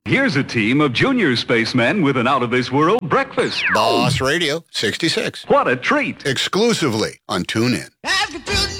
Here's a team of junior spacemen with an out-of-this-world breakfast. Boss Radio 66. What a treat. Exclusively on TuneIn. Ask a